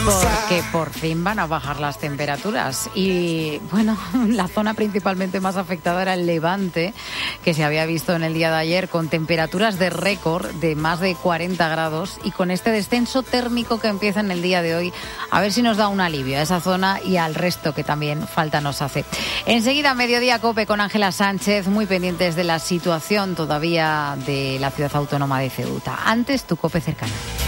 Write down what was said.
Porque por fin van a bajar las temperaturas y, bueno, la zona principalmente más afectada era el Levante, que se había visto en el día de ayer con temperaturas de récord de más de 40 grados y con este descenso térmico que empieza en el día de hoy, a ver si nos da un alivio a esa zona y al resto que también falta nos hace. Enseguida, Mediodía Cope con Ángela Sánchez, muy pendientes de la situación todavía de la ciudad autónoma de Ceuta. Antes, tu Cope cercana.